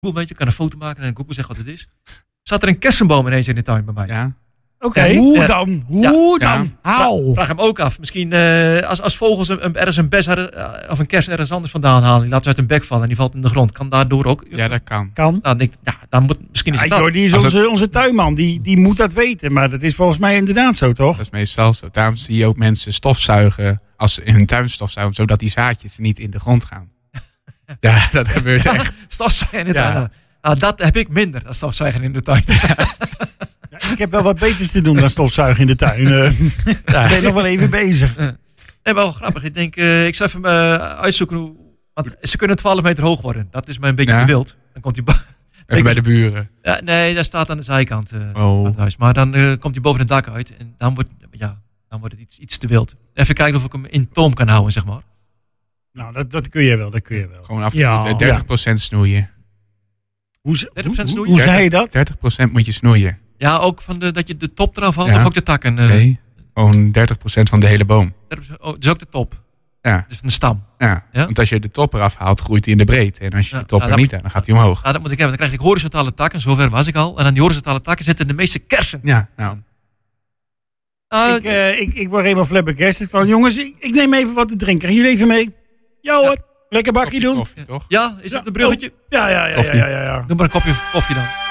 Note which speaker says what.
Speaker 1: Google, weet je, kan een foto maken en Google zegt wat het is. Zat er een kersenboom ineens in de tuin bij mij.
Speaker 2: Ja.
Speaker 3: Oké. Hoe dan? Hoe dan? Haal.
Speaker 1: Vraag hem ook af. Misschien als vogels ergens een bes of een kers ergens anders vandaan halen. Die laten ze uit hun bek vallen en die valt in de grond. Kan daardoor ook...
Speaker 2: Ja, dat kan.
Speaker 1: Nou, dan moet, misschien is het dat.
Speaker 3: Jordi is onze tuinman. Die moet dat weten. Maar dat is volgens mij inderdaad zo, toch?
Speaker 2: Dat is meestal zo. Daarom zie je ook mensen stofzuigen als ze in hun tuin stofzuigen. Zodat die zaadjes niet in de grond gaan. Ja, dat gebeurt echt.
Speaker 1: Stofzuigen in de tuin. Nou, dat heb ik minder dan stofzuigen in de tuin.
Speaker 3: Ja, ik heb wel wat beters te doen dan stofzuigen in de tuin. Ik ben nog wel even bezig.
Speaker 1: Nee, wel grappig. Ik denk, ik zal even uitzoeken hoe... Want ze kunnen 12 meter hoog worden. Dat is mij een beetje te wild. Dan komt hij...
Speaker 2: Even bij de buren.
Speaker 1: Ja, nee, daar staat aan de zijkant van het huis. Maar dan komt hij boven het dak uit. En dan wordt het iets te wild. Even kijken of ik hem in toom kan houden, zeg maar.
Speaker 3: Nou, dat kun je wel. Dat kun je wel.
Speaker 2: Gewoon af en toe 30% snoeien.
Speaker 3: Hoe
Speaker 1: 30% snoeien?
Speaker 3: Hoe zei je dat?
Speaker 2: 30% moet je snoeien.
Speaker 1: Ja, ook dat je de top eraf haalt of ook de takken?
Speaker 2: Nee, gewoon 30% van de hele boom.
Speaker 1: Dus ook de top?
Speaker 2: Ja.
Speaker 1: Dus van de stam?
Speaker 2: Ja, want als je de top eraf haalt, groeit hij in de breedte. En als je de top er niet aan, dan gaat hij omhoog.
Speaker 1: Dat moet ik hebben. Dan krijg ik horizontale takken. Zover was ik al. En aan die horizontale takken zitten de meeste kersen.
Speaker 2: Ja, nou.
Speaker 3: Ik word helemaal flabbergasted van... Jongens, ik neem even wat te drinken. Gaan jullie even mee? Ja hoor. Lekker bakje doen.
Speaker 2: Koffie, toch?
Speaker 1: Ja, is dat een bruggetje?
Speaker 3: Ja.
Speaker 1: Doe maar een kopje koffie dan.